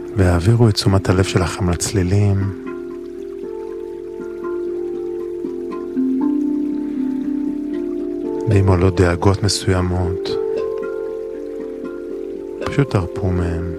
והעבירו את תשומת הלב שלכם לצלילים. ואם עולות דאגות מסוימות, פשוט תרפו מהם.